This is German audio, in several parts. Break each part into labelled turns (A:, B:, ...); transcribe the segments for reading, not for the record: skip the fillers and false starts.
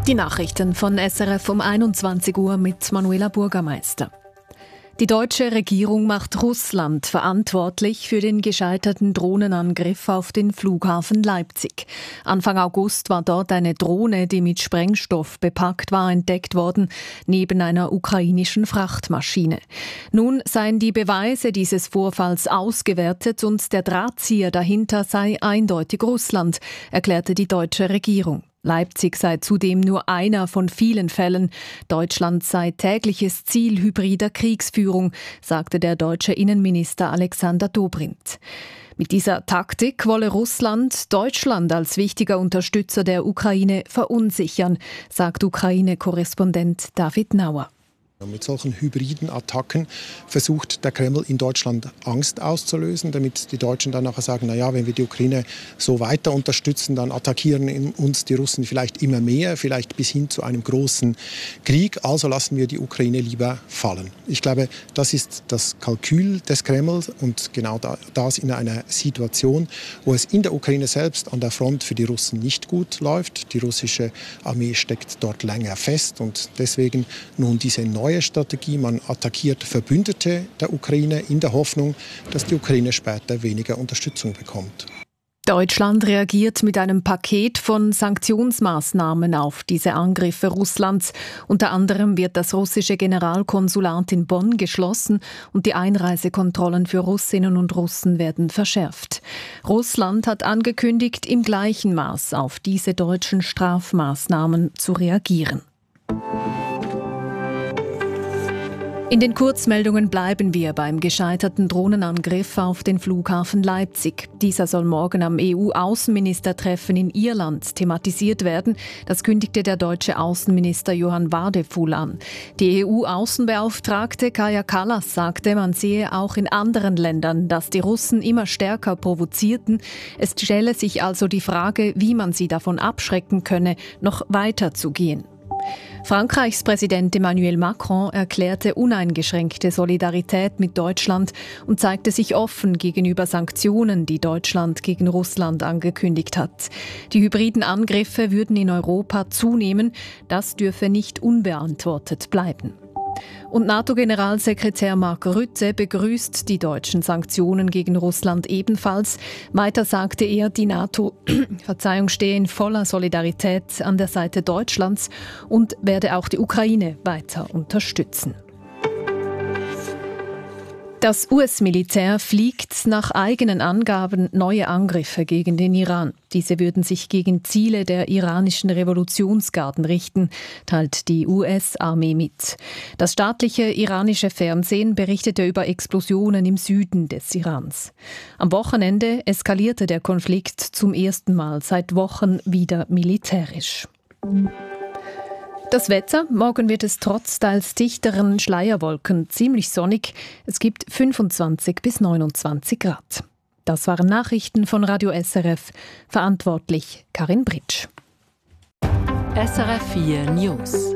A: Die Nachrichten von SRF um 21 Uhr mit Manuela Bürgermeister. Die deutsche Regierung macht Russland verantwortlich für den gescheiterten Drohnenangriff auf den Flughafen Leipzig. Anfang August war dort eine Drohne, die mit Sprengstoff bepackt war, entdeckt worden, neben einer ukrainischen Frachtmaschine. Nun seien die Beweise dieses Vorfalls ausgewertet und der Drahtzieher dahinter sei eindeutig Russland, erklärte die deutsche Regierung. Leipzig sei zudem nur einer von vielen Fällen. Deutschland sei tägliches Ziel hybrider Kriegsführung, sagte der deutsche Innenminister Alexander Dobrindt. Mit dieser Taktik wolle Russland Deutschland als wichtiger Unterstützer der Ukraine verunsichern, sagt Ukraine-Korrespondent David Nauer.
B: Mit solchen hybriden Attacken versucht der Kreml in Deutschland Angst auszulösen, damit die Deutschen dann nachher sagen, naja, wenn wir die Ukraine so weiter unterstützen, dann attackieren uns die Russen vielleicht immer mehr, vielleicht bis hin zu einem großen Krieg. Also lassen wir die Ukraine lieber fallen. Ich glaube, das ist das Kalkül des Kremls und genau das in einer Situation, wo es in der Ukraine selbst an der Front für die Russen nicht gut läuft. Die russische Armee steckt dort länger fest und deswegen nun diese neue Strategie. Man attackiert Verbündete der Ukraine in der Hoffnung, dass die Ukraine später weniger Unterstützung bekommt.
A: Deutschland reagiert mit einem Paket von Sanktionsmaßnahmen auf diese Angriffe Russlands. Unter anderem wird das russische Generalkonsulat in Bonn geschlossen und die Einreisekontrollen für Russinnen und Russen werden verschärft. Russland hat angekündigt, im gleichen Maß auf diese deutschen Strafmaßnahmen zu reagieren. In den Kurzmeldungen bleiben wir beim gescheiterten Drohnenangriff auf den Flughafen Leipzig. Dieser soll morgen am EU-Außenministertreffen in Irland thematisiert werden. Das kündigte der deutsche Außenminister Johann Wadephul an. Die EU-Außenbeauftragte Kaja Kallas sagte, man sehe auch in anderen Ländern, dass die Russen immer stärker provozierten. Es stelle sich also die Frage, wie man sie davon abschrecken könne, noch weiter zu gehen. Frankreichs Präsident Emmanuel Macron erklärte uneingeschränkte Solidarität mit Deutschland und zeigte sich offen gegenüber Sanktionen, die Deutschland gegen Russland angekündigt hat. Die hybriden Angriffe würden in Europa zunehmen, das dürfe nicht unbeantwortet bleiben. Und NATO-Generalsekretär Mark Rutte begrüßt die deutschen Sanktionen gegen Russland ebenfalls. Weiter sagte er, die NATO stehe in voller Solidarität an der Seite Deutschlands und werde auch die Ukraine weiter unterstützen. Das US-Militär fliegt nach eigenen Angaben neue Angriffe gegen den Iran. Diese würden sich gegen Ziele der iranischen Revolutionsgarden richten, teilt die US-Armee mit. Das staatliche iranische Fernsehen berichtete über Explosionen im Süden des Irans. Am Wochenende eskalierte der Konflikt zum ersten Mal seit Wochen wieder militärisch. Das Wetter, morgen wird es trotz teils dichteren Schleierwolken ziemlich sonnig. Es gibt 25 bis 29 Grad. Das waren Nachrichten von Radio SRF. Verantwortlich Karin Britsch.
C: SRF 4 News.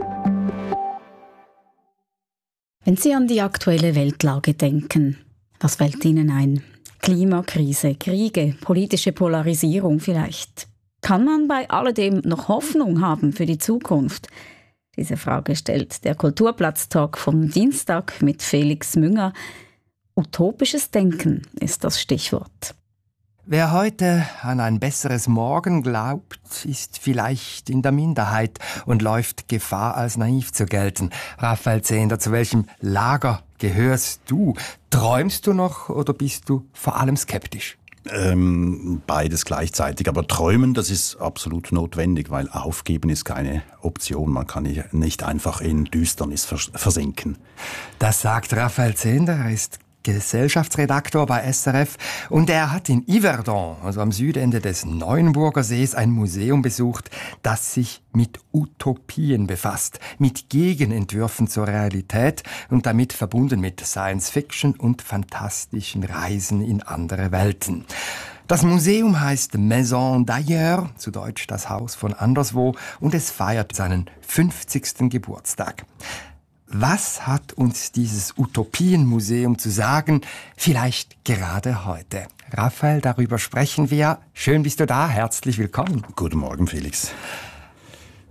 D: Wenn Sie an die aktuelle Weltlage denken, was fällt Ihnen ein? Klimakrise, Kriege, politische Polarisierung vielleicht. Kann man bei alledem noch Hoffnung haben für die Zukunft? Diese Frage stellt der Kulturplatz-Talk vom Dienstag mit Felix Münger. Utopisches Denken ist das Stichwort.
E: Wer heute an ein besseres Morgen glaubt, ist vielleicht in der Minderheit und läuft Gefahr, als naiv zu gelten. Raphael Zehnder, zu welchem Lager gehörst du? Träumst du noch oder bist du vor allem skeptisch?
F: Beides gleichzeitig. Aber träumen, das ist absolut notwendig, weil aufgeben ist keine Option. Man kann nicht einfach in Düsternis versinken.
E: Das sagt Raphael Zehnder. Er ist Gesellschaftsredaktor bei SRF und er hat in Yverdon, also am Südende des Neuenburger Sees, ein Museum besucht, das sich mit Utopien befasst, mit Gegenentwürfen zur Realität und damit verbunden mit Science-Fiction und fantastischen Reisen in andere Welten. Das Museum heißt Maison d'Ailleurs, zu Deutsch das Haus von anderswo, und es feiert seinen 50. Geburtstag. Was hat uns dieses Utopienmuseum zu sagen, vielleicht gerade heute? Raphael, darüber sprechen wir. Schön bist du da, herzlich willkommen.
F: Guten Morgen, Felix.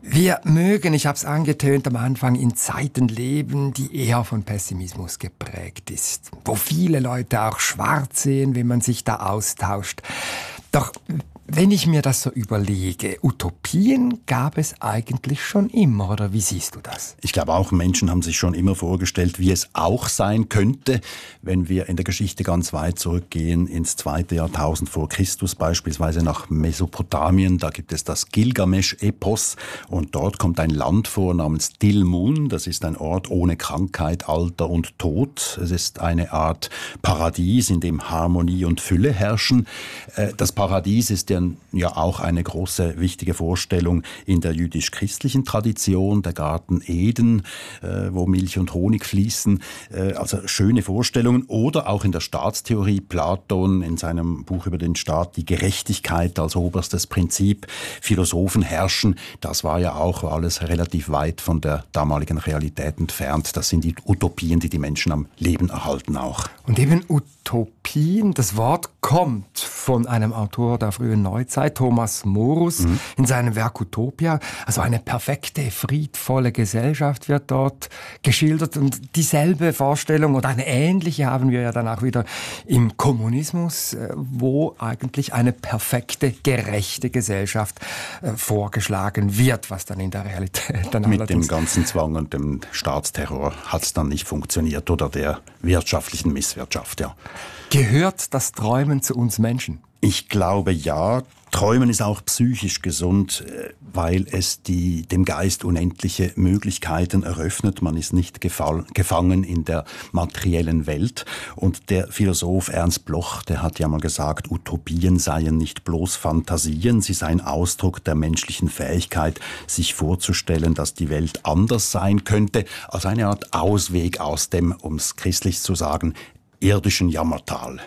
E: Wir mögen, ich habe es angetönt am Anfang, in Zeiten leben, die eher von Pessimismus geprägt ist, wo viele Leute auch schwarz sehen, wenn man sich da austauscht. Doch wenn ich mir das so überlege, Utopien gab es eigentlich schon immer, oder wie siehst du das?
F: Ich glaube auch, Menschen haben sich schon immer vorgestellt, wie es auch sein könnte, wenn wir in der Geschichte ganz weit zurückgehen, ins 2. Jahrtausend vor Christus, beispielsweise nach Mesopotamien. Da gibt es das Gilgamesch-Epos und dort kommt ein Land vor namens Dilmun. Das ist ein Ort ohne Krankheit, Alter und Tod. Es ist eine Art Paradies, in dem Harmonie und Fülle herrschen. Das Paradies ist ja auch eine große, wichtige Vorstellung in der jüdisch-christlichen Tradition, der Garten Eden, wo Milch und Honig fließen, also schöne Vorstellungen. Oder auch in der Staatstheorie, Platon in seinem Buch über den Staat, die Gerechtigkeit als oberstes Prinzip, Philosophen herrschen, das war ja auch alles relativ weit von der damaligen Realität entfernt. Das sind die Utopien, die die Menschen am Leben erhalten auch.
E: Und eben Utopien, das Wort kommt von einem Autor der frühen Neuzeit, Thomas Morus, in seinem Werk Utopia. Also eine perfekte, friedvolle Gesellschaft wird dort geschildert und dieselbe Vorstellung oder eine ähnliche haben wir ja dann auch wieder im Kommunismus, wo eigentlich eine perfekte, gerechte Gesellschaft vorgeschlagen wird, was dann in der Realität dann
F: mit dem ganzen Zwang und dem Staatsterror hat es dann nicht funktioniert oder der wirtschaftlichen Misswirtschaft, ja.
E: Gehört das Träumen zu uns Menschen?
F: Ich glaube, ja. Träumen ist auch psychisch gesund, weil es dem Geist unendliche Möglichkeiten eröffnet. Man ist nicht gefangen in der materiellen Welt. Und der Philosoph Ernst Bloch, der hat ja mal gesagt, Utopien seien nicht bloß Fantasien, sie seien Ausdruck der menschlichen Fähigkeit, sich vorzustellen, dass die Welt anders sein könnte, als eine Art Ausweg aus dem, um es christlich zu sagen, irdischen Jammertal.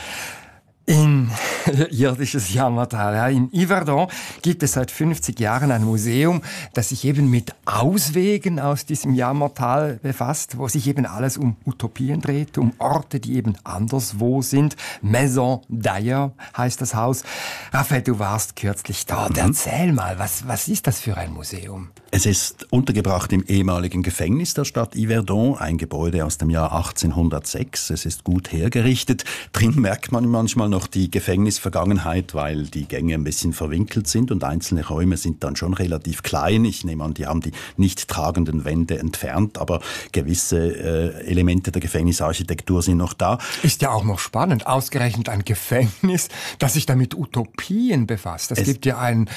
E: In irdisches Jammertal. Ja. In Yverdon gibt es seit 50 Jahren ein Museum, das sich eben mit Auswegen aus diesem Jammertal befasst, wo sich eben alles um Utopien dreht, um Orte, die eben anderswo sind. Maison d'ailleurs heißt das Haus. Raphael, du warst kürzlich dort. Erzähl mal, was ist das für ein Museum?
F: Es ist untergebracht im ehemaligen Gefängnis der Stadt Yverdon, ein Gebäude aus dem Jahr 1806. Es ist gut hergerichtet. Drin merkt man manchmal noch die Gefängnisvergangenheit, weil die Gänge ein bisschen verwinkelt sind und einzelne Räume sind dann schon relativ klein. Ich nehme an, die haben die nicht tragenden Wände entfernt, aber gewisse Elemente der Gefängnisarchitektur sind noch da.
E: Ist ja auch noch spannend, ausgerechnet ein Gefängnis, das sich damit Utopien befasst. Es gibt ja ein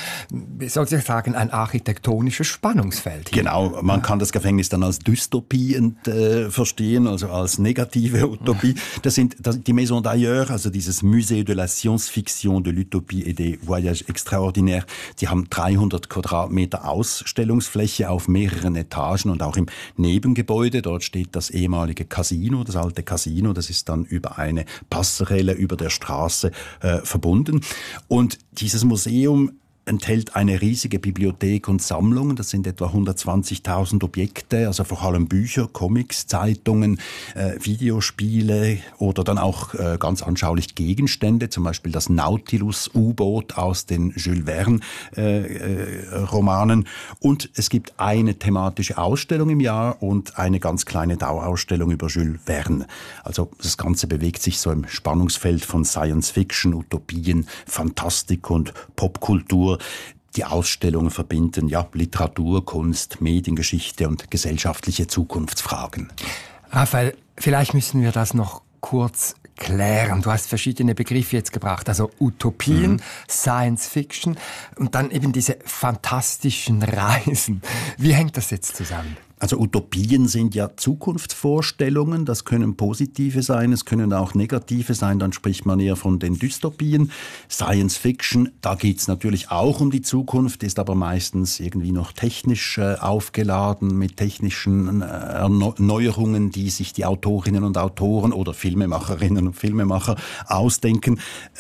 E: architektonisches Spannungsfeld hier.
F: Genau, man kann das Gefängnis dann als Dystopie verstehen, also als negative Utopie. Das sind die Maison d'ailleurs, also dieses Musée de la Science-Fiction, de l'Utopie et des Voyages Extraordinaires. Die haben 300 Quadratmeter Ausstellungsfläche auf mehreren Etagen und auch im Nebengebäude. Dort steht das ehemalige Casino, das alte Casino. Das ist dann über eine Passerelle über der Straße verbunden. Und dieses Museum enthält eine riesige Bibliothek und Sammlungen. Das sind etwa 120.000 Objekte, also vor allem Bücher, Comics, Zeitungen, Videospiele oder dann auch ganz anschaulich Gegenstände, zum Beispiel das Nautilus-U-Boot aus den Jules Verne-Romanen. Und es gibt eine thematische Ausstellung im Jahr und eine ganz kleine Dauerausstellung über Jules Verne. Also das Ganze bewegt sich so im Spannungsfeld von Science-Fiction, Utopien, Fantastik und Popkultur. Die Ausstellungen verbinden Literatur, Kunst, Mediengeschichte und gesellschaftliche Zukunftsfragen.
E: Raphael, vielleicht müssen wir das noch kurz klären. Du hast verschiedene Begriffe jetzt gebracht, also Utopien, Science Fiction und dann eben diese fantastischen Reisen. Wie hängt das jetzt zusammen?
F: Also Utopien sind ja Zukunftsvorstellungen, das können positive sein, es können auch negative sein, dann spricht man eher von den Dystopien. Science Fiction, da geht's natürlich auch um die Zukunft, ist aber meistens irgendwie noch technisch aufgeladen mit technischen Neuerungen, die sich die Autorinnen und Autoren oder Filmemacherinnen und Filmemacher ausdenken.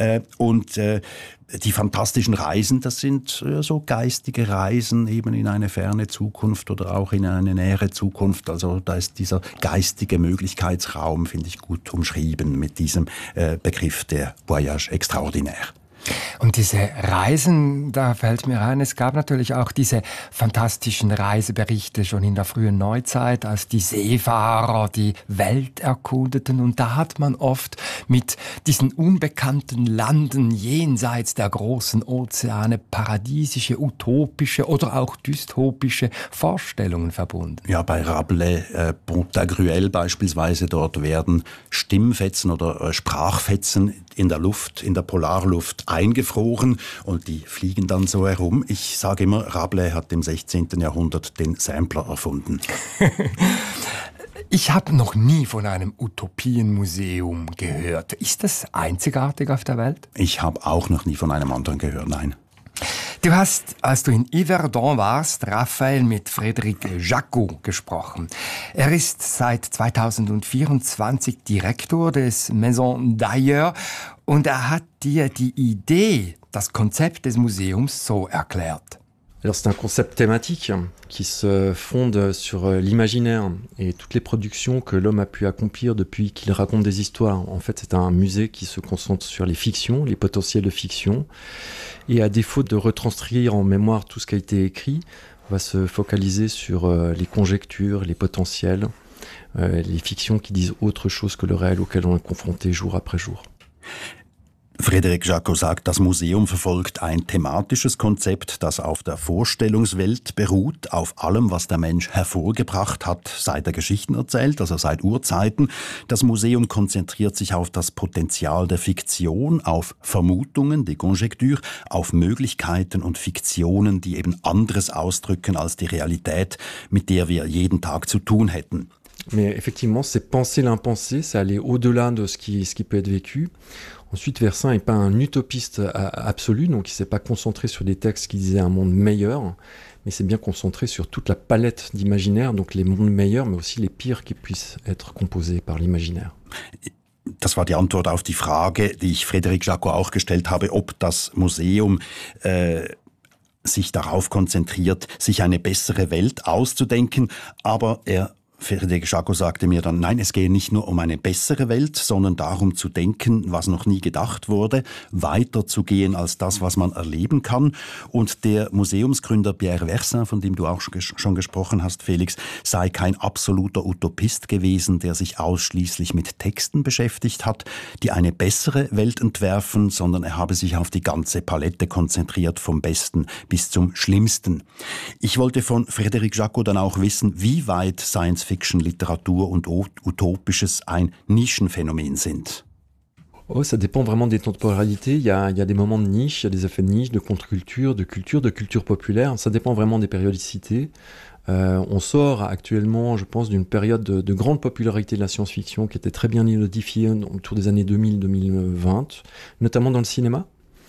F: Die fantastischen Reisen, das sind so geistige Reisen eben in eine ferne Zukunft oder auch in eine nähere Zukunft. Also da ist dieser geistige Möglichkeitsraum, finde ich, gut umschrieben mit diesem Begriff der Voyage Extraordinaire.
E: Und diese Reisen, da fällt mir ein, es gab natürlich auch diese fantastischen Reiseberichte schon in der frühen Neuzeit, als die Seefahrer die Welt erkundeten. Und da hat man oft mit diesen unbekannten Landen jenseits der großen Ozeane paradiesische, utopische oder auch dystopische Vorstellungen verbunden.
F: Ja, bei Rabelais, Pantagruel beispielsweise, dort werden Stimmfetzen oder Sprachfetzen in der Luft, in der Polarluft eingefroren und die fliegen dann so herum. Ich sage immer, Rabelais hat im 16. Jahrhundert den Sampler erfunden.
E: Ich habe noch nie von einem Utopienmuseum gehört. Ist das einzigartig auf der Welt?
F: Ich habe auch noch nie von einem anderen gehört, nein.
E: Du hast, als du in Yverdon warst, Raphael, mit Frédéric Jacot gesprochen. Er ist seit 2024 Direktor des Maison d'Ailleurs und er hat dir die Idee, das Konzept des Museums so erklärt.
G: Alors c'est un concept thématique qui se fonde sur l'imaginaire et toutes les productions que l'homme a pu accomplir depuis qu'il raconte des histoires. En fait, c'est un musée qui se concentre sur les fictions, les potentiels de fiction. Et à défaut de retranscrire en mémoire tout ce qui a été écrit, on va se focaliser sur les conjectures, les potentiels, les fictions qui disent autre chose que le réel auquel on est confronté jour après jour.
F: Frédéric Jacot sagt, das Museum verfolgt ein thematisches Konzept, das auf der Vorstellungswelt beruht, auf allem, was der Mensch hervorgebracht hat, seit er Geschichten erzählt, also seit Urzeiten. Das Museum konzentriert sich auf das Potenzial der Fiktion, auf Vermutungen, die Conjecture, auf Möglichkeiten und Fiktionen, die eben anderes ausdrücken als die Realität, mit der wir jeden Tag zu tun hätten.
G: Mais effectivement, c'est penser l'impensé, c'est aller au-delà de ce qui peut être vécu. Ensuite, Versin n'est pas un utopiste absolu, donc il ne s'est pas concentré sur des textes qui disaient un monde meilleur, mais c'est bien concentré sur toute la palette d'imaginaire, donc les mondes meilleurs, mais aussi les pires qui puissent être composés par l'imaginaire.
F: Das war die Antwort auf die Frage, die ich Frédéric Jacot auch gestellt habe, ob das Museum sich darauf konzentriert, sich eine bessere Welt auszudenken, aber Frédéric Jacot sagte mir dann, nein, es gehe nicht nur um eine bessere Welt, sondern darum zu denken, was noch nie gedacht wurde, weiter zu gehen als das, was man erleben kann. Und der Museumsgründer Pierre Versin, von dem du auch schon gesprochen hast, Felix, sei kein absoluter Utopist gewesen, der sich ausschließlich mit Texten beschäftigt hat, die eine bessere Welt entwerfen, sondern er habe sich auf die ganze Palette konzentriert, vom Besten bis zum Schlimmsten. Ich wollte von Frédéric Jacot dann auch wissen, wie weit Science-Fiction, Literatur und Utopisches ein Nischenphänomen sind.
G: Oh, ça dépend vraiment des temporalités. Il y a des moments de niche, il y a des effets de niche, de contre-culture, de culture populaire. Ça dépend vraiment des périodicités. On sort actuellement, je pense, d'une période de grande popularité de la science-fiction qui était très bien identifiée autour des années 2000-2020, notamment dans le cinéma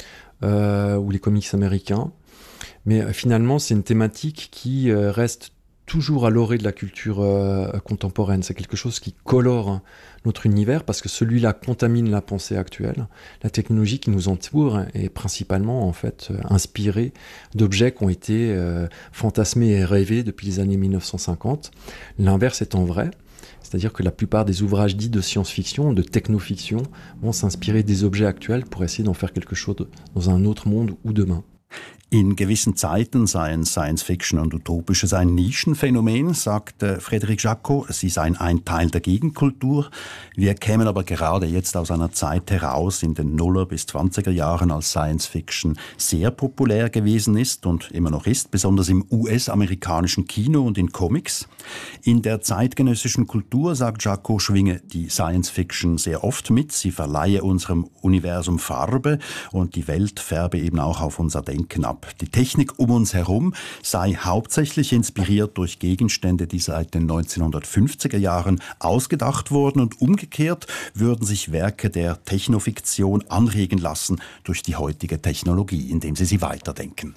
G: ou les comics américains. Mais finalement, c'est une thématique qui reste toujours à l'orée de la culture contemporaine. C'est quelque chose qui colore notre univers parce que celui-là contamine la pensée actuelle. La technologie qui nous entoure est principalement en fait inspirée d'objets qui ont été fantasmés et rêvés depuis les années 1950. L'inverse étant vrai, c'est-à-dire que la plupart des ouvrages dits de science-fiction, de techno-fiction, vont s'inspirer des objets actuels pour essayer d'en faire quelque chose dans un autre monde ou demain.
F: In gewissen Zeiten seien Science-Fiction und Utopisches ein Nischenphänomen, sagt Frédéric Jacot. Sie seien ein Teil der Gegenkultur. Wir kämen aber gerade jetzt aus einer Zeit heraus in den 0er bis 20er Jahren, als Science-Fiction sehr populär gewesen ist und immer noch ist, besonders im US-amerikanischen Kino und in Comics. In der zeitgenössischen Kultur, sagt Jacot, schwinge die Science-Fiction sehr oft mit. Sie verleihe unserem Universum Farbe und die Welt färbe eben auch auf unser Denken ab. Die Technik um uns herum sei hauptsächlich inspiriert durch Gegenstände, die seit den 1950er Jahren ausgedacht wurden, und umgekehrt würden sich Werke der Technofiktion anregen lassen durch die heutige Technologie, indem sie weiterdenken.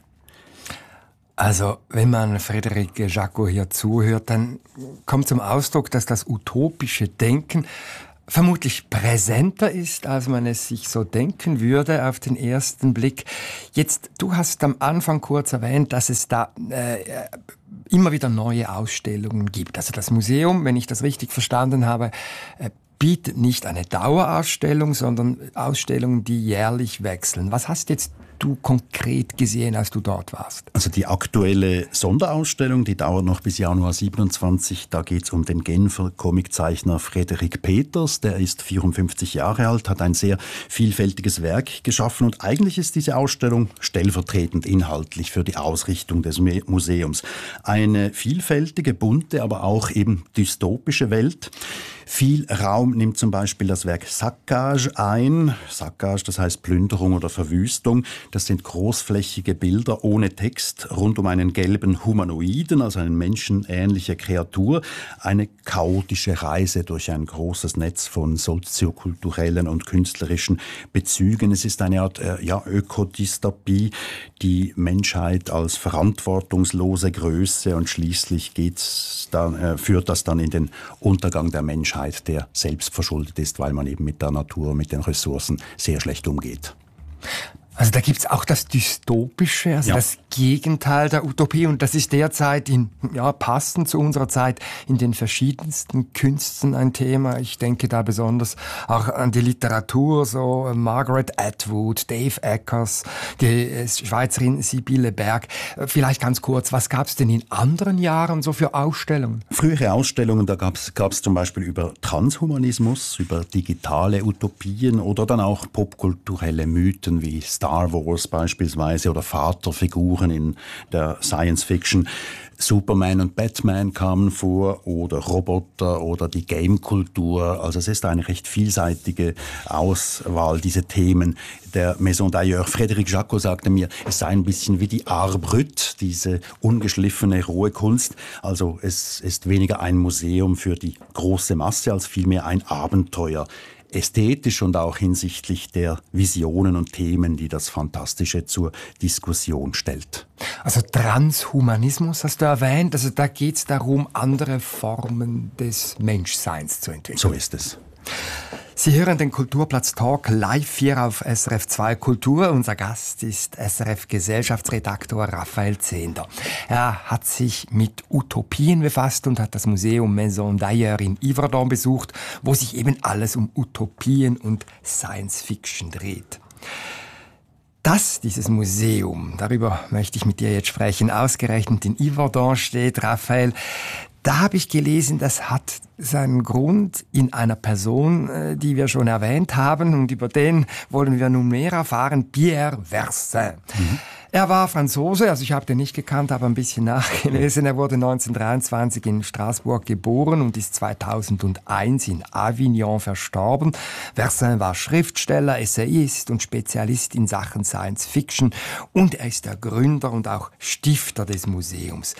E: Also, wenn man Frédéric Jacot hier zuhört, dann kommt zum Ausdruck, dass das utopische Denken vermutlich präsenter ist, als man es sich so denken würde auf den ersten Blick. Jetzt, du hast am Anfang kurz erwähnt, dass es da immer wieder neue Ausstellungen gibt. Also das Museum, wenn ich das richtig verstanden habe, bietet nicht eine Dauerausstellung, sondern Ausstellungen, die jährlich wechseln. Was hast jetzt du konkret gesehen, als du dort warst?
F: Also die aktuelle Sonderausstellung, die dauert noch bis Januar 27. Da geht es um den Genfer Comiczeichner Frederik Peters. Der ist 54 Jahre alt, hat ein sehr vielfältiges Werk geschaffen und eigentlich ist diese Ausstellung stellvertretend inhaltlich für die Ausrichtung des Museums. Eine vielfältige, bunte, aber auch eben dystopische Welt. Viel Raum nimmt zum Beispiel das Werk Saccage ein. Saccage, das heißt Plünderung oder Verwüstung. Das sind großflächige Bilder ohne Text rund um einen gelben Humanoiden, also eine menschenähnliche Kreatur. Eine chaotische Reise durch ein großes Netz von soziokulturellen und künstlerischen Bezügen. Es ist eine Art Ökodystopie, die Menschheit als verantwortungslose Größe und schließlich führt das dann in den Untergang der Menschheit, der selbst verschuldet ist, weil man eben mit der Natur, mit den Ressourcen sehr schlecht umgeht.
E: Also da gibt's auch das Dystopische, also das Gegenteil der Utopie. Und das ist derzeit passend zu unserer Zeit in den verschiedensten Künsten ein Thema. Ich denke da besonders auch an die Literatur, so Margaret Atwood, Dave Eckers, die Schweizerin Sibylle Berg. Vielleicht ganz kurz, was gab's denn in anderen Jahren so für Ausstellungen?
F: Frühere Ausstellungen, da gab's zum Beispiel über Transhumanismus, über digitale Utopien oder dann auch popkulturelle Mythen wie Star Wars beispielsweise oder Vaterfiguren in der Science Fiction. Superman und Batman kamen vor oder Roboter oder die Game-Kultur. Also es ist eine recht vielseitige Auswahl, diese Themen. Der Maison d'Ailleurs, Frédéric Jacot, sagte mir, es sei ein bisschen wie die Art Brut, diese ungeschliffene, rohe Kunst. Also es ist weniger ein Museum für die große Masse als vielmehr ein Abenteuer. Ästhetisch und auch hinsichtlich der Visionen und Themen, die das Fantastische zur Diskussion stellt.
E: Also Transhumanismus hast du erwähnt, also da geht es darum, andere Formen des Menschseins zu entwickeln.
F: So ist es.
E: Sie hören den Kulturplatz Talk live hier auf SRF 2 Kultur. Unser Gast ist SRF-Gesellschaftsredaktor Raphael Zehnder. Er hat sich mit Utopien befasst und hat das Museum Maison d'Ailleurs in Yverdon besucht, wo sich eben alles um Utopien und Science-Fiction dreht. Dass dieses Museum, darüber möchte ich mit dir jetzt sprechen, ausgerechnet in Yverdon steht, Raphael, da habe ich gelesen, das hat seinen Grund in einer Person, die wir schon erwähnt haben und über den wollen wir nun mehr erfahren, Pierre Versin. Er war Franzose, also ich habe den nicht gekannt, habe ein bisschen nachgelesen. Er wurde 1923 in Straßburg geboren und ist 2001 in Avignon verstorben. Versin war Schriftsteller, Essayist und Spezialist in Sachen Science Fiction und er ist der Gründer und auch Stifter des Museums.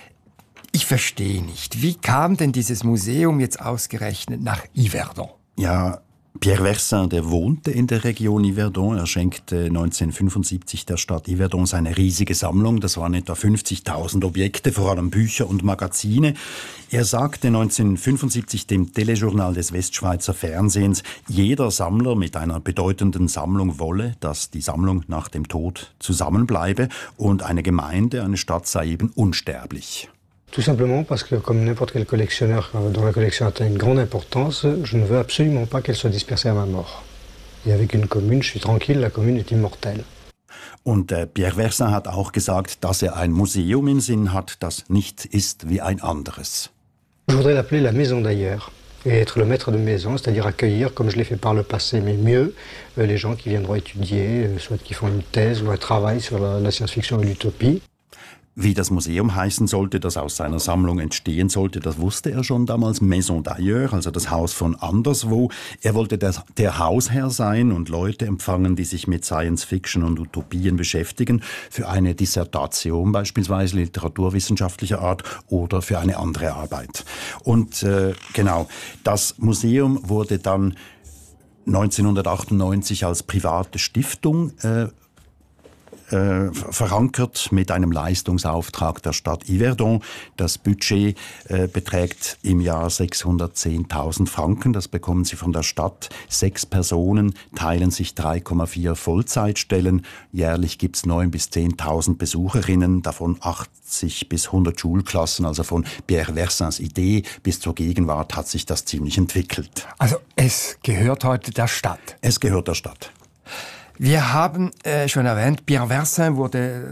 E: Ich verstehe nicht, wie kam denn dieses Museum jetzt ausgerechnet nach Yverdon?
F: Ja, Pierre Versin, der wohnte in der Region Yverdon. Er schenkte 1975 der Stadt Yverdon seine riesige Sammlung. Das waren etwa 50.000 Objekte, vor allem Bücher und Magazine. Er sagte 1975 dem Telejournal des Westschweizer Fernsehens, jeder Sammler mit einer bedeutenden Sammlung wolle, dass die Sammlung nach dem Tod zusammenbleibe und eine Gemeinde, eine Stadt sei eben unsterblich.
H: Tout simplement parce que, comme n'importe quel collectionneur dont la collection atteint une grande importance, je ne veux absolument pas qu'elle soit dispersée à ma mort. Et avec une commune, je suis tranquille, la commune est immortelle.
F: Und Pierre Versin hat auch gesagt, dass er ein Museum im Sinn hat, das nicht ist wie ein anderes.
H: Je voudrais l'appeler la Maison d'Ailleurs et être le maître de maison, c'est-à-dire accueillir, comme je l'ai fait par le passé, mais mieux, les gens qui viendront étudier, soit qui font une thèse ou un travail sur la science-fiction et l'utopie.
F: Wie das Museum heißen sollte, das aus seiner Sammlung entstehen sollte, das wusste er schon damals. Maison d'Ailleurs, also das Haus von anderswo. Er wollte der Hausherr sein und Leute empfangen, die sich mit Science Fiction und Utopien beschäftigen, für eine Dissertation beispielsweise literaturwissenschaftlicher Art oder für eine andere Arbeit. Und genau, das Museum wurde dann 1998 als private Stiftung verankert mit einem Leistungsauftrag der Stadt Yverdon. Das Budget beträgt im Jahr 610.000 Franken. Das bekommen sie von der Stadt. 6 Personen teilen sich 3,4 Vollzeitstellen. Jährlich gibt es 9.000 bis 10.000 Besucherinnen, davon 80 bis 100 Schulklassen. Also von Pierre Versins Idee bis zur Gegenwart hat sich das ziemlich entwickelt.
E: Also es gehört heute der Stadt.
F: Es gehört der Stadt.
E: Wir haben schon erwähnt, Pierre Versin wurde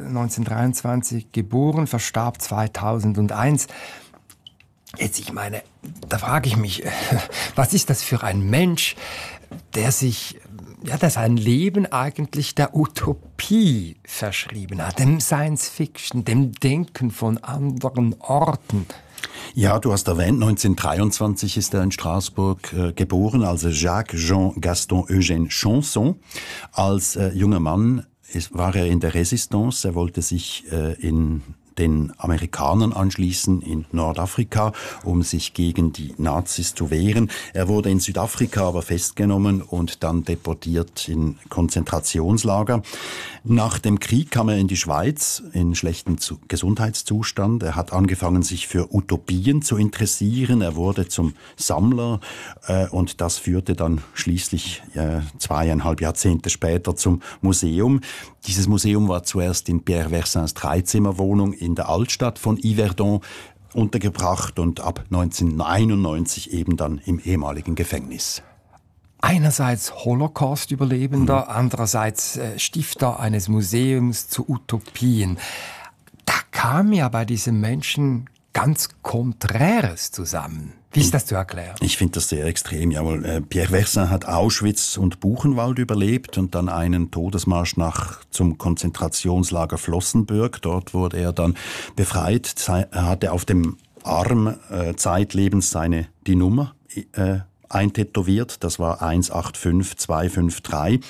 E: 1923 geboren, verstarb 2001. Jetzt, ich meine, da frage ich mich, was ist das für ein Mensch, der sein Leben eigentlich der Utopie verschrieben hat, dem Science-Fiction, dem Denken von anderen Orten?
F: Ja, du hast erwähnt, 1923 ist er in Straßburg geboren, also Jacques Jean Gaston Eugène Chanson. Als junger Mann war er in der Resistance. Er wollte sich in den Amerikanern anschließen in Nordafrika, um sich gegen die Nazis zu wehren. Er wurde in Südafrika aber festgenommen und dann deportiert in Konzentrationslager. Nach dem Krieg kam er in die Schweiz in schlechtem Gesundheitszustand. Er hat angefangen, sich für Utopien zu interessieren. Er wurde zum Sammler und das führte dann schließlich 2,5 Jahrzehnte später zum Museum. Dieses Museum war zuerst in Pierre Versins Dreizimmerwohnung in der Altstadt von Yverdon untergebracht und ab 1991 eben dann im ehemaligen Gefängnis.
E: Einerseits Holocaust-Überlebender, andererseits Stifter eines Museums zu Utopien. Da kam ja bei diesem Menschen ganz Konträres zusammen. Wie ist das zu erklären?
F: Ich finde das sehr extrem. Jawohl, Pierre Versin hat Auschwitz und Buchenwald überlebt und dann einen Todesmarsch zum Konzentrationslager Flossenbürg. Dort wurde er dann befreit. Er hatte auf dem Arm zeitlebens die Nummer eintätowiert. Das war 185253.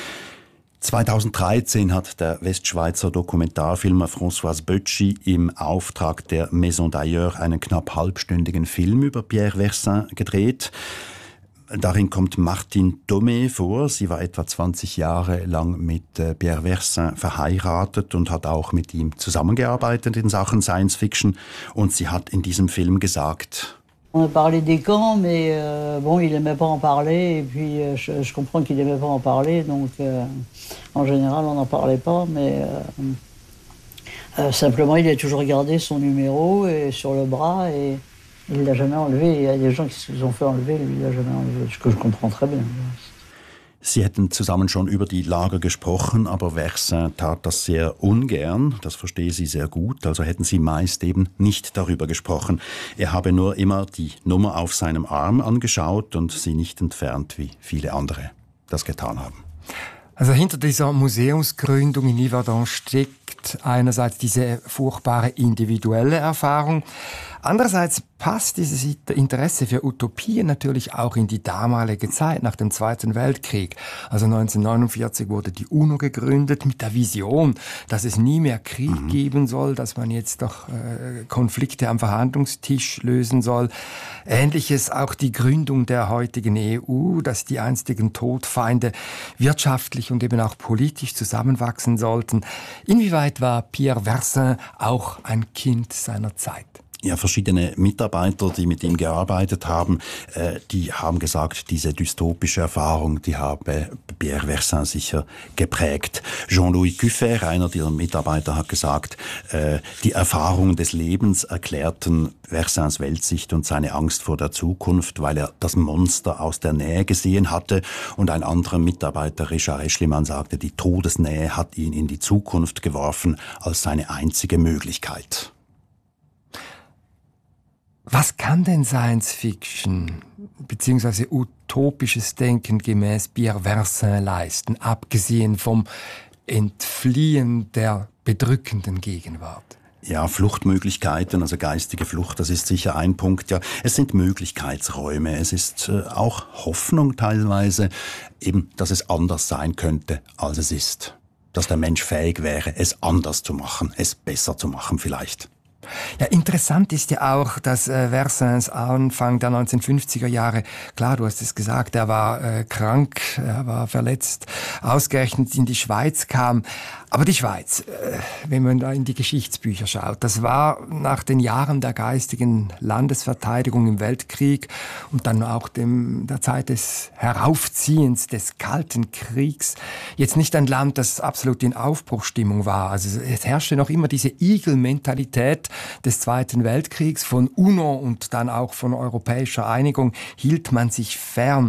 F: 2013 hat der Westschweizer Dokumentarfilmer François Bötschi im Auftrag der Maison d'Ailleurs einen knapp halbstündigen Film über Pierre Versin gedreht. Darin kommt Martine Thomé vor. Sie war etwa 20 Jahre lang mit Pierre Versin verheiratet und hat auch mit ihm zusammengearbeitet in Sachen Science Fiction. Und sie hat in diesem Film gesagt:
I: On a parlé des camps, mais il aimait pas en parler. Et puis, je comprends qu'il aimait pas en parler. Donc, en général, on n'en parlait pas. Mais simplement, il a toujours gardé son numéro sur le bras et il l'a jamais enlevé. Il y a des gens qui se sont fait enlever, lui, il l'a jamais enlevé. Ce que je comprends très bien.
F: Sie hätten zusammen schon über die Lager gesprochen, aber Versin tat das sehr ungern. Das verstehe sie sehr gut. Also hätten sie meist eben nicht darüber gesprochen. Er habe nur immer die Nummer auf seinem Arm angeschaut und sie nicht entfernt, wie viele andere das getan haben.
E: Also hinter dieser Museumsgründung in Yverdon steckt einerseits diese furchtbare individuelle Erfahrung. Andererseits passt dieses Interesse für Utopien natürlich auch in die damalige Zeit nach dem Zweiten Weltkrieg. Also 1949 wurde die UNO gegründet mit der Vision, dass es nie mehr Krieg geben soll, dass man jetzt doch Konflikte am Verhandlungstisch lösen soll. Ähnliches auch die Gründung der heutigen EU, dass die einstigen Todfeinde wirtschaftlich und eben auch politisch zusammenwachsen sollten. Inwieweit war Pierre Versin auch ein Kind seiner Zeit?
F: Ja, verschiedene Mitarbeiter, die mit ihm gearbeitet haben, die haben gesagt, diese dystopische Erfahrung, die habe Pierre Versin sicher geprägt. Jean-Louis Cuffer, einer dieser Mitarbeiter, hat gesagt, die Erfahrungen des Lebens erklärten Versins Weltsicht und seine Angst vor der Zukunft, weil er das Monster aus der Nähe gesehen hatte. Und ein anderer Mitarbeiter, Richard Eschlimann, sagte, die Todesnähe hat ihn in die Zukunft geworfen als seine einzige Möglichkeit.
E: Was kann denn Science Fiction bzw. utopisches Denken gemäß Pierre Versin leisten, abgesehen vom Entfliehen der bedrückenden Gegenwart?
F: Ja, Fluchtmöglichkeiten, also geistige Flucht, das ist sicher ein Punkt. Ja, es sind Möglichkeitsräume, es ist auch Hoffnung teilweise, eben, dass es anders sein könnte, als es ist. Dass der Mensch fähig wäre, es anders zu machen, es besser zu machen vielleicht.
E: Ja, interessant ist ja auch, dass Vercins Anfang der 1950er Jahre, klar, du hast es gesagt, er war krank, er war verletzt, ausgerechnet in die Schweiz kam. Aber die Schweiz, wenn man da in die Geschichtsbücher schaut, das war nach den Jahren der geistigen Landesverteidigung im Weltkrieg und dann auch der Zeit des Heraufziehens des Kalten Kriegs jetzt nicht ein Land, das absolut in Aufbruchsstimmung war. Also es herrschte noch immer diese Igel-Mentalität des Zweiten Weltkriegs. Von UNO und dann auch von europäischer Einigung hielt man sich fern.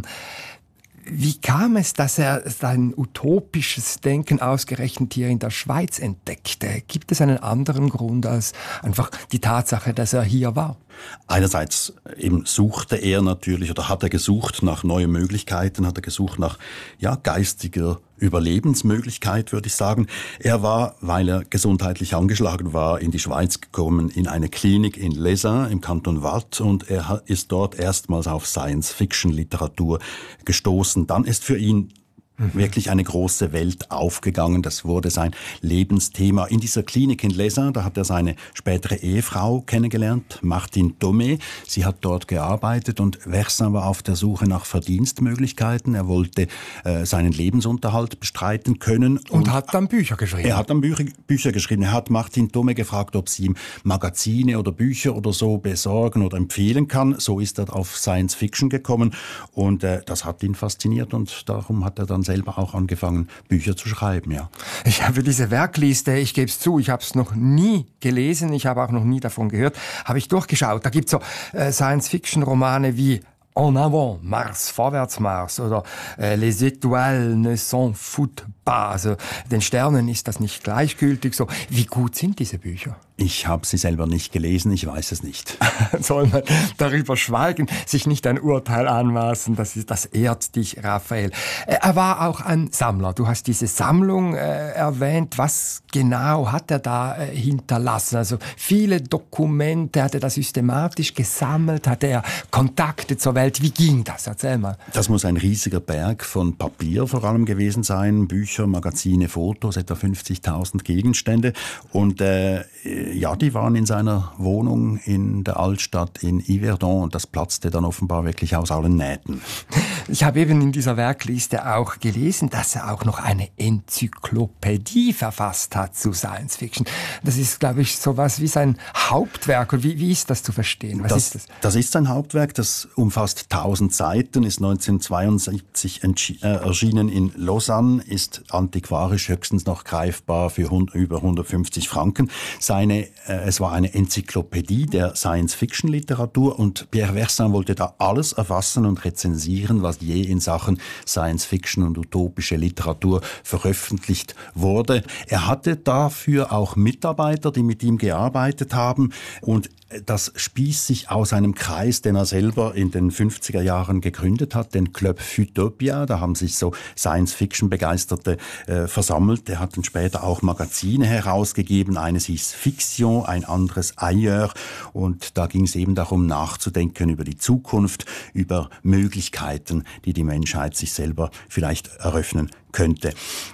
E: Wie kam es, dass er sein utopisches Denken ausgerechnet hier in der Schweiz entdeckte? Gibt es einen anderen Grund als einfach die Tatsache, dass er hier war?
F: Einerseits eben suchte er natürlich oder hat er gesucht nach neuen Möglichkeiten, hat er gesucht nach geistiger Überlebensmöglichkeit, würde ich sagen. Er war, weil er gesundheitlich angeschlagen war, in die Schweiz gekommen, in eine Klinik in Les Unes im Kanton Waadt, und er ist dort erstmals auf Science-Fiction-Literatur gestoßen. Dann ist für ihn wirklich eine große Welt aufgegangen. Das wurde sein Lebensthema. In dieser Klinik in Les Unes, da hat er seine spätere Ehefrau kennengelernt, Martine Thomé. Sie hat dort gearbeitet und Vercin war auf der Suche nach Verdienstmöglichkeiten. Er wollte seinen Lebensunterhalt bestreiten können.
E: Und hat dann Bücher geschrieben.
F: Er hat dann Bücher geschrieben. Er hat Martine Thomé gefragt, ob sie ihm Magazine oder Bücher oder so besorgen oder empfehlen kann. So ist er auf Science Fiction gekommen und das hat ihn fasziniert und darum hat er dann selber auch angefangen, Bücher zu schreiben, ja.
E: Ich habe diese Werkliste, ich gebe es zu, ich habe es noch nie gelesen, ich habe auch noch nie davon gehört, habe ich durchgeschaut. Da gibt es so Science-Fiction-Romane wie En avant, Mars, vorwärts Mars oder Les étoiles ne s'en foutent pas. Also den Sternen ist das nicht gleichgültig. So, wie gut sind diese Bücher?
F: Ich habe sie selber nicht gelesen, ich weiß es nicht.
E: Soll man darüber schweigen, sich nicht ein Urteil anmaßen, das ehrt dich, Raphael. Er war auch ein Sammler. Du hast diese Sammlung erwähnt. Was genau hat er da hinterlassen? Also viele Dokumente, hat er da systematisch gesammelt? Hatte er Kontakte zur Welt? Wie ging das? Erzähl mal.
F: Das muss ein riesiger Berg von Papier vor allem gewesen sein. Bücher, Magazine, Fotos, etwa 50.000 Gegenstände. Und die waren in seiner Wohnung in der Altstadt in Yverdon und das platzte dann offenbar wirklich aus allen Nähten.
E: Ich habe eben in dieser Werkliste auch gelesen, dass er auch noch eine Enzyklopädie verfasst hat zu Science Fiction. Das ist, glaube ich, sowas wie sein Hauptwerk. Und wie ist das zu verstehen? Was ist das?
F: Das ist sein Hauptwerk, das umfasst 1000 Seiten, ist 1972 erschienen in Lausanne, ist antiquarisch höchstens noch greifbar für über 150 Franken. Es war eine Enzyklopädie der Science-Fiction-Literatur und Pierre Vercin wollte da alles erfassen und rezensieren, was je in Sachen Science-Fiction und utopische Literatur veröffentlicht wurde. Er hatte dafür auch Mitarbeiter, die mit ihm gearbeitet haben und das spießt sich aus einem Kreis, den er selber in den 50er Jahren gegründet hat, den Club Futopia. Da haben sich so Science-Fiction-Begeisterte versammelt. Er hat dann später auch Magazine herausgegeben. Eines hieß Fiction, ein anderes Ailleurs. Und da ging es eben darum, nachzudenken über die Zukunft, über Möglichkeiten, die die Menschheit sich selber vielleicht eröffnen könnte.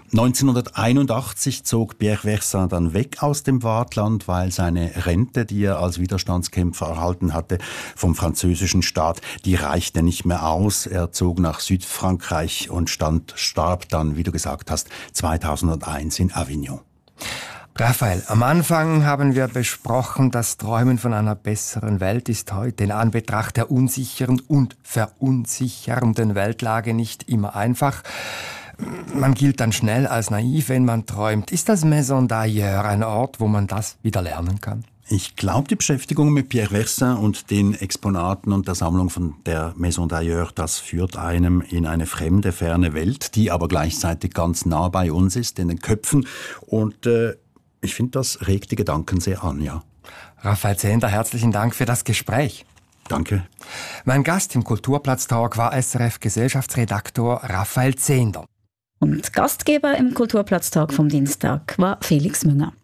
F: 1981 zog Pierre Vercin dann weg aus dem Waadtland, weil seine Rente, die er als Widerstandskämpfer erhalten hatte vom französischen Staat, die reichte nicht mehr aus. Er zog nach Südfrankreich und starb dann, wie du gesagt hast, 2001 in Avignon.
E: Raphael, am Anfang haben wir besprochen, das Träumen von einer besseren Welt ist heute in Anbetracht der unsicheren und verunsichernden Weltlage nicht immer einfach. Man gilt dann schnell als naiv, wenn man träumt. Ist das Maison d'Ailleurs ein Ort, wo man das wieder lernen kann?
F: Ich glaube, die Beschäftigung mit Pierre Vercin und den Exponaten und der Sammlung von der Maison d'Ailleurs, das führt einem in eine fremde, ferne Welt, die aber gleichzeitig ganz nah bei uns ist, in den Köpfen. Und ich finde, das regt die Gedanken sehr an, ja.
E: Raphael Zehnder, herzlichen Dank für das Gespräch.
F: Danke.
E: Mein Gast im Kulturplatz-Talk war SRF-Gesellschaftsredaktor Raphael Zehnder.
D: Und Gastgeber im Kulturplatz-Talk vom Dienstag war Felix Münger.